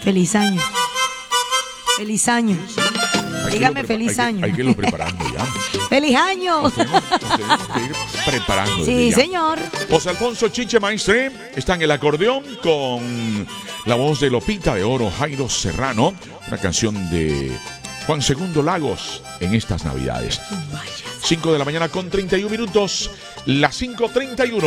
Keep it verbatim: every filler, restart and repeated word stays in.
Feliz año. Feliz año. Hay Dígame que feliz hay, año. Hay que irlo preparando ya. ¡Feliz año! Nos tenemos, nos tenemos que ir preparando. Sí, ya. señor. José Alfonso Chiche Maestre está en el acordeón con la voz de Lopita de Oro, Jairo Serrano, una canción de Juan Segundo Lagos en estas Navidades. cinco de la mañana con treinta y un minutos, las cinco treinta y uno.